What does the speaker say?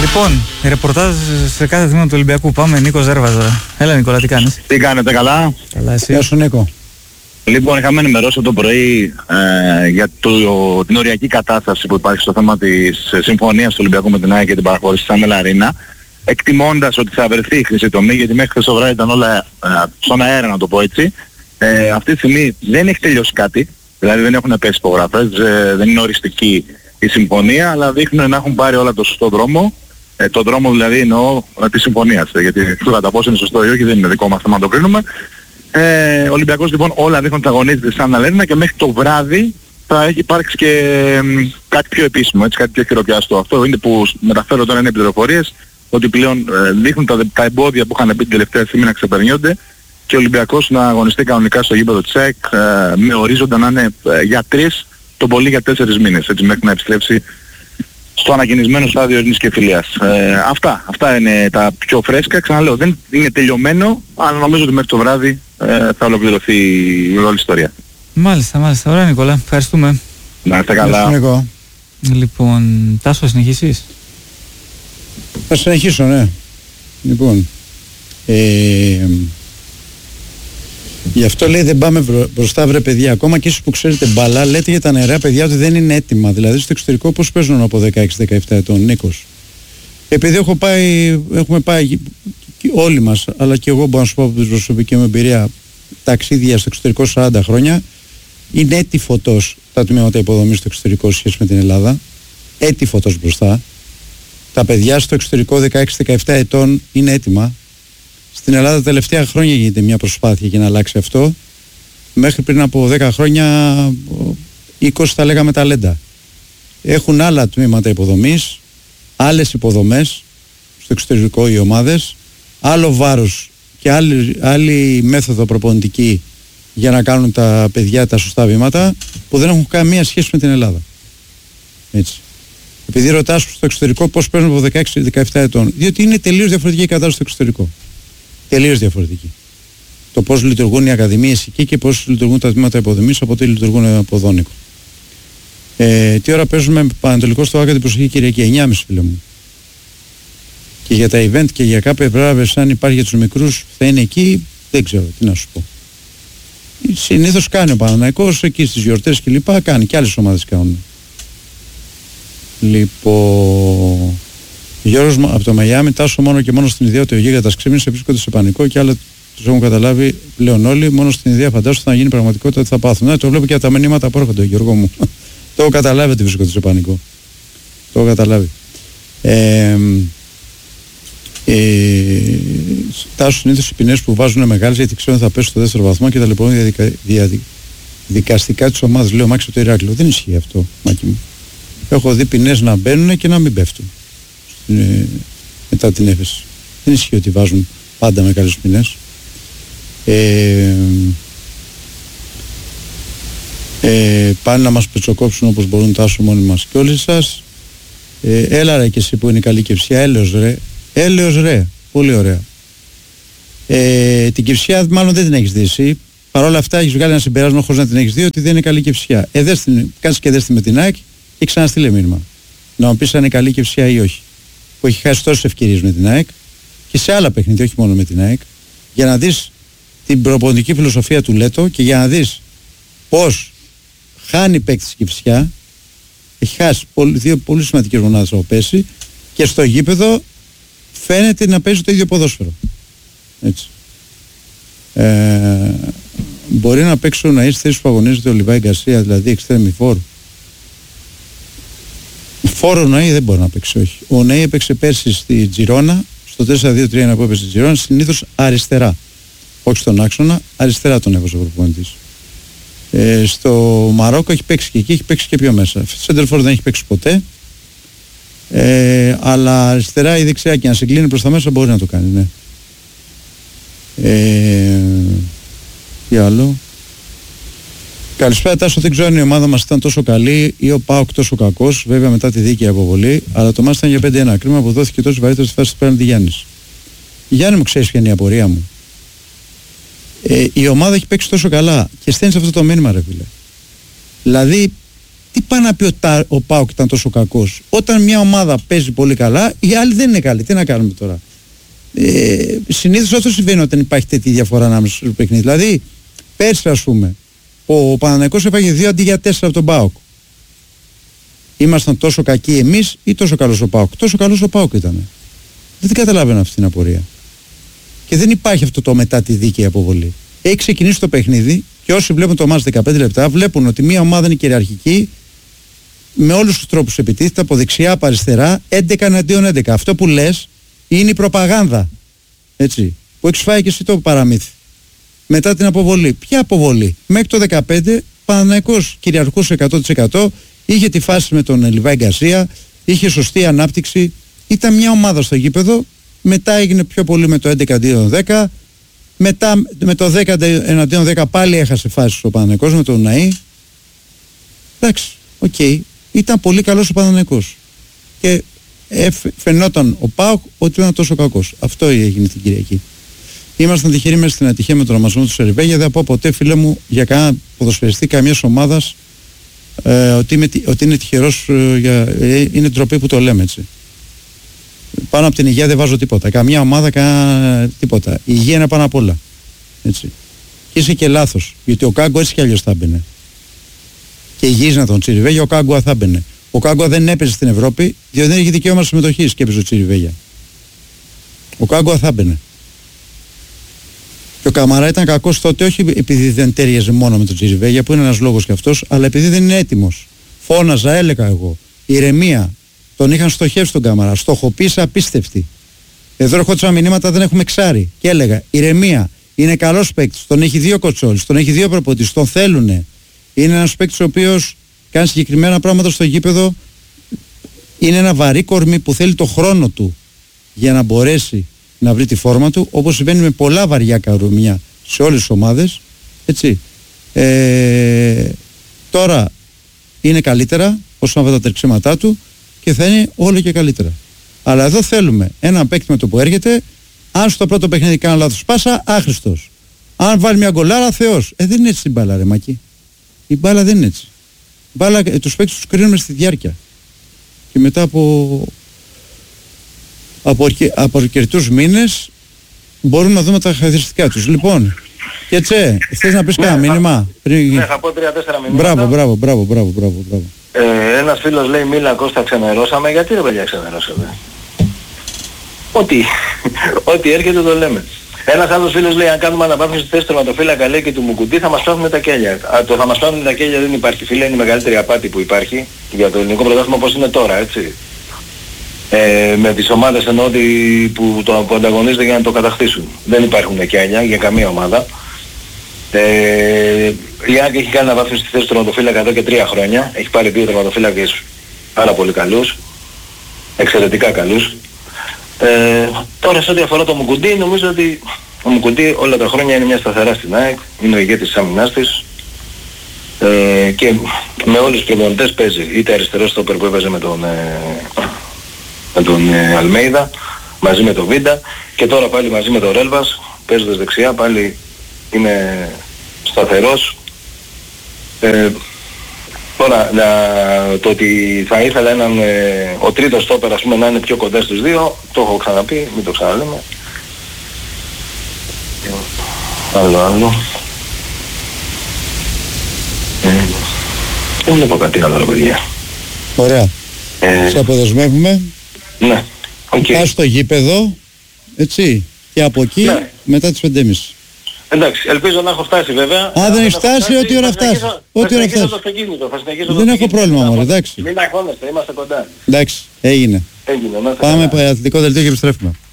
Λοιπόν, ρεπορτάζ σε κάθε τμήμα του Ολυμπιακού. Πάμε, Νίκο Ζέρβας τώρα. Έλα, Νικόλα, τι κάνεις? Τι κάνετε, καλά? Καλά, εσύ? Γεια σου, Νίκο. Λοιπόν, είχαμε ενημερώσει το πρωί για την οριακή κατάσταση που υπάρχει στο θέμα της συμφωνίας του Ολυμπιακού με την ΑΕΚ και την παραχώρηση της Άμελα Αρίνα, εκτιμώντας ότι θα βρεθεί η χρυσή τομή, γιατί μέχρι χθες το βράδυ ήταν όλα στον αέρα, να το πω έτσι. Αυτή τη στιγμή δεν έχει τελειώσει κάτι, δηλαδή δεν έχουν πέσει υπογραφές, δεν είναι οριστική η συμφωνία, αλλά δείχνουν να έχουν πάρει όλα το σωστό δρόμο. Το δρόμο δηλαδή εννοώ της συμφωνίας, γιατί κατά πόσο είναι σωστό ή όχι δεν είναι δικό μας θέμα να το κρίνουμε. Ο Ολυμπιακός λοιπόν όλα δείχνουν ότι αγωνίζεται σαν Αλέρινα και μέχρι το βράδυ θα έχει υπάρξει και κάτι πιο επίσημο, έτσι, κάτι πιο χειροπιαστό. Αυτό είναι που μεταφέρω τώρα είναι πληροφορίες, ότι πλέον δείχνουν τα εμπόδια που είχαν πει την τελευταία στιγμή να ξεπερνιόνται και ο Ολυμπιακός να αγωνιστεί κανονικά στο γήπεδο της ΑΕΚ με ορίζοντα να είναι για 3, το πολύ για 4 μήνες, έτσι, μέχρι να επιστρέψει στο ανακοινισμένο στάδιο ειρήνης και φιλίας. Αυτά είναι τα πιο φρέσκα. Ξαναλέω, δεν είναι τελειωμένο, αλλά νομίζω ότι μέχρι το βράδυ θα ολοκληρωθεί η όλη ιστορία. Μάλιστα. Ωραία, Νικόλα. Ευχαριστούμε. Να είστε καλά. Λοιπόν, Τάσο, συνεχίσεις? Θα συνεχίσω, ναι. Λοιπόν, γι' αυτό λέει δεν πάμε μπροστά, βρε παιδιά. Ακόμα και εσείς που ξέρετε μπάλα, λέτε για τα νερά παιδιά ότι δεν είναι έτοιμα. Δηλαδή στο εξωτερικό πώς παίζουν από 16-17 ετών, Νίκος? Επειδή έχουμε πάει όλοι μας, αλλά και εγώ μπορώ να σου πω από την προσωπική μου εμπειρία, ταξίδια στο εξωτερικό 40 χρόνια, είναι έτη φωτός τα τμήματα υποδομής στο εξωτερικό σχέση με την Ελλάδα. Έτη φωτός μπροστά. Τα παιδιά στο εξωτερικό 16-17 ετών είναι έτοιμα. Στην Ελλάδα τα τελευταία χρόνια γίνεται μια προσπάθεια για να αλλάξει αυτό. Μέχρι πριν από 10 χρόνια, 20 θα λέγαμε ταλέντα. Έχουν άλλα τμήματα υποδομής, άλλες υποδομές στο εξωτερικό οι ομάδες, άλλο βάρος και άλλη μέθοδο προπονητική για να κάνουν τα παιδιά τα σωστά βήματα που δεν έχουν καμία σχέση με την Ελλάδα. Έτσι. Επειδή ρωτάς στο εξωτερικό πώς παίζουν από 16-17 ετών, διότι είναι τελείως διαφορετική η κατάσταση στο εξωτερικό. Τελείως διαφορετική. Το πώς λειτουργούν οι ακαδημίες εκεί και πώς λειτουργούν τα τμήματα υποδομής από ό,τι λειτουργούν από Δόνικο. Τι ώρα παίζουμε Πανατολικό στο Άκα την προσεχή Κυριακή? 9.30 φίλε μου. Και για τα event και για κάποια βράβες, αν υπάρχει για τους μικρούς, θα είναι εκεί, δεν ξέρω τι να σου πω. Συνήθως κάνει ο Παναθηναϊκός εκεί στις γιορτές και λοιπά, κάνει και άλλες ομάδες κάνουν. Λοιπόν, Γιώργος από το Μαϊάμι, Τάσο, μόνο και μόνο στην ιδέα ότι ο γίγαντας ξύπνησε, βρίσκονται σε πανικό και άλλα τους έχουν καταλάβει πλέον όλοι. Μόνο στην ιδέα φαντάζομαι θα γίνει πραγματικότητα ότι θα πάθουν. Ναι, το βλέπω και από τα μηνύματα που έρχονται, Γιώργο μου. Το έχω καταλάβει ότι βρίσκονται σε πανικό. Το έχω καταλάβει. Τάσο, συνήθως οι ποινές που βάζουν μεγάλες γιατί ξέρουν θα πέσουν στο δεύτερο βαθμό και τα λοιπόν δικαστικά της ομάδας. Λέω Μάξι από το Ηράκλειο. Δεν ισχύει αυτό, Μάκη μου. Έχω δει ποινές να μπαίνουν και να μην πέφτουν μετά την έφεση. Δεν ισχύει ότι βάζουν πάντα μεγάλες ποινές. Πάνε να μας πετσοκόψουν όπως μπορούν, Τάσο, μόνοι μας και όλοι σας. Έλα ρε και εσύ που είναι η καλή Κυψιά, έλεος ρε, πολύ ωραία. Την Κυψιά μάλλον δεν την έχεις δει εσύ. Παρ' όλα αυτά έχεις βγάλει ένα συμπέρασμα χωρίς να την έχεις δει ότι δεν είναι καλή Κυψιά. Κάτσε και δες τη με την ΑΕΚ και ξαναστείλε μήνυμα. Να μου πεις αν είναι καλή Κυψιά ή όχι. Που έχει χάσει τόσες ευκαιρίες με την ΑΕΚ και σε άλλα παιχνίδια, όχι μόνο με την ΑΕΚ, για να δεις την προπονητική φιλοσοφία του Λέτο και για να δεις πως χάνει παίκτης Κυψιά. Έχει χάσει δύο πολύ σημαντικές μονάδες από πέρσι και στο γήπεδο φαίνεται να παίζει το ίδιο ποδόσφαιρο. Έτσι. Μπορεί να παίξουν να είσαι θέσεις που αγωνίζεται ο Λιβάη Γκαρσία, δηλαδή εξτρέμι φόρ. Φόρο ο Νέι δεν μπορεί να παίξει, όχι. Ο Νέι έπαιξε πέρσι στη Τζιρόνα, στο 4-2-3 που έπαιξε στη Τζιρόνα, συνήθως αριστερά. Όχι στον άξονα, αριστερά τον έβαζε ο προπονητής. Στο Μαρόκο έχει παίξει και εκεί, έχει παίξει και πιο μέσα. Σέντερφορ δεν έχει παίξει ποτέ. Αλλά αριστερά ή δεξιά και να συγκλίνει προς τα μέσα μπορεί να το κάνει, ναι. Τι άλλο? Καλησπέρα Τάσο, δεν ξέρω αν η ομάδα μας ήταν τόσο καλή ή ο ΠΑΟΚ τόσο κακός, βέβαια μετά τη δίκαιη αποβολή, αλλά το μάτς ήταν για 5-1. Κρίμα που δόθηκε τόσο βαρύτερη στη φάση πέραν τη Γιάννης. Γιάννη μου, ξέρεις ποια είναι η απορία μου? Η ομάδα έχει παίξει τόσο καλά και στέλνεις αυτό το μήνυμα, ρε φίλε. Δηλαδή Τι πάει να πει ο ΠΑΟΚ ήταν τόσο κακός? Όταν μια ομάδα παίζει πολύ καλά, η άλλη δεν είναι καλή. Τι να κάνουμε τώρα? Συνήθως αυτό συμβαίνει όταν υπάρχει τέτοια διαφορά ανάμεσα στο παιχνίδι. Δηλαδή, πέρσι ας πούμε, ο Παναθηναϊκός έφαγε 2 αντί για 4 από τον ΠΑΟΚ. Ήμασταν τόσο κακοί εμείς ή τόσο καλός ο ΠΑΟΚ? Τόσο καλός ο ΠΑΟΚ ήταν. Δεν την καταλάβαινα αυτή την απορία. Και δεν υπάρχει αυτό το μετά τη δίκαιη αποβολή. Έχει ξεκινήσει το παιχνίδι και όσοι βλέπουν το μάτς 15 λεπτά βλέπουν ότι μια ομάδα είναι κυριαρχική, με όλους τους τρόπους επιτίθεται, από δεξιά, από αριστερά, 11 εναντίον 11. Αυτό που λες είναι η προπαγάνδα. Έτσι. Που έχεις φάει και εσύ το παραμύθι. Μετά την αποβολή. Ποια αποβολή? Μέχρι το 15 Παναθηναϊκός κυριαρχούσε 100%, είχε τη φάση με τον Λιβάη Γκαρσία, είχε σωστή ανάπτυξη, ήταν μια ομάδα στο γήπεδο, μετά έγινε πιο πολύ με το 11 εναντίον 10, μετά με το 10 εναντίον 10 πάλι έχασε φάση ο Παναθηναϊκός με τον Ναή. Εντάξει, οκ. Ήταν πολύ καλός ο Παναθηναϊκός. Και φαινόταν ο ΠΑΟΚ ότι ήταν τόσο κακός. Αυτό έγινε την Κυριακή. Ήμασταν τυχεροί μέσα στην ατυχία με τον ονομασμό του Σερβέγια. Δεν πω ποτέ, φίλε μου, για κανένα ποδοσφαιριστή καμίας ομάδας ότι είναι τυχερός. Είναι ντροπή που το λέμε, έτσι. Πάνω από την υγεία δεν βάζω τίποτα. Καμία ομάδα, τίποτα. Η υγεία είναι πάνω απ' όλα. Έτσι. Και είσαι και λάθος. Γιατί ο Κάγκο έτσι κι αλλιώς θα έμπαινε. Και υγιής να τον Τσιριβέγια, ο Κάγκο θα έμπαινε. Ο Κάγκο δεν έπαιζε στην Ευρώπη, διότι δεν είχε δικαίωμα συμμετοχής και έπαιζε ο Τσιριβέγια. Ο Κάγκο θα έμπαινε. Και ο Καμαρά ήταν κακός τότε, όχι επειδή δεν τέριαζε μόνο με τον Τσιριβέγια, που είναι ένας λόγος κι αυτός, αλλά επειδή δεν είναι έτοιμος. Φώναζα, έλεγα εγώ. Ηρεμία. Τον είχαν στοχεύσει τον Καμαρά. Στοχοποίηση απίστευτη. Εδώ έρχονταν μηνύματα, δεν έχουμε ξάρι. Και έλεγα, ηρεμία. Είναι καλός παίκτης. Τον έχει 2 κοτσόλες. Τον έχει 2 προπονητές. Τον θέλουνε. Είναι ένας παίκτης ο οποίος κάνει συγκεκριμένα πράγματα στο γήπεδο. Είναι ένα βαρύ κορμί που θέλει το χρόνο του για να μπορέσει να βρει τη φόρμα του, όπως συμβαίνει με πολλά βαριά καρουμιά σε όλες τις ομάδες. Έτσι. Τώρα είναι καλύτερα όσον αφορά τα τρεξίματά του και θα είναι όλο και καλύτερα. Αλλά εδώ θέλουμε ένα παίκτη με το που έρχεται, αν στο πρώτο παιχνίδι κάνει λάθος πάσα, άχρηστος. Αν βάλει μια γκολάρα, θεός. Δεν είναι έτσι η μπάλα, ρε Μακή. Η μπάλα δεν είναι έτσι. Η μπάλα, τους παίκτες τους κρίνουμε στη διάρκεια. Και μετά από αρκετούς μήνες μπορούμε να δούμε τα χαρακτηριστικά τους. Λοιπόν, και Τσε, θες να πεις κανένα μήνυμα? Ναι, θα πω 3-4 μηνύματα. Μπράβο. Ένας φίλος λέει, Μίλα Κώστα, ξενερώσαμε. Γιατί ρε παιδιά ξενερώσαμε? Ό,τι έρχεται το λέμε. Ένας άλλος φίλος λέει, αν κάνουμε αναβάθμιση στη θέση του τερματοφύλακα, λέει, και του Μουκουντή, θα μας φτάσουν τα κέλια. Το θα μας φτάσουν τα κέλια δεν υπάρχει, φίλε, είναι η μεγαλύτερη απάτη που υπάρχει για το ελληνικό πρωτάθλημα όπως είναι τώρα, έτσι. Με τις ομάδες εννοώ που ανταγωνίζονται για να το κατακτήσουν. Δεν υπάρχουν κέλια για καμία ομάδα. Η Άκη έχει κάνει αναβάθμιση στη θέση του τερματοφύλακα εδώ και 3 χρόνια. Έχει πάρει 2 τερματοφύλακες πάρα πολύ καλούς, εξαιρετικά καλούς. Τώρα σε ό,τι αφορά το Μουκουντή, νομίζω ότι ο Μουκουντή όλα τα χρόνια είναι μια σταθερά στην ΑΕΚ, είναι ο ηγέτης της άμυνάς της και με όλους τους προπονητές παίζει, είτε αριστερός στόπερ που έπαιζε με τον Αλμέιδα, μαζί με τον Βίντα και τώρα πάλι μαζί με τον Ρέλβας, παίζοντας δεξιά, πάλι είναι σταθερός. Τώρα το ότι θα ήθελα ο τρίτος στόπερ ας πούμε να είναι πιο κοντά στους 2, το έχω ξαναπεί, μην το ξαναλέμε. Άλλο. Δεν βλέπω κάτι άλλο, παιδιά. Ωραία. Σε αποδεσμεύουμε. Ναι. Okay. Πας στο γήπεδο, έτσι, και από εκεί μετά τις 5.30. Εντάξει, ελπίζω να έχω φτάσει βέβαια. Αν δεν έχει φτάσει, ό,τι ώρα φτάσει. Ό,τι ώρα φτάσει. Δεν έχω πρόβλημα μόνο, εντάξει. Μην αγχώνεστε, είμαστε κοντά. Εντάξει, έγινε. Πάμε από αθλητικό δελτίο και επιστρέφουμε.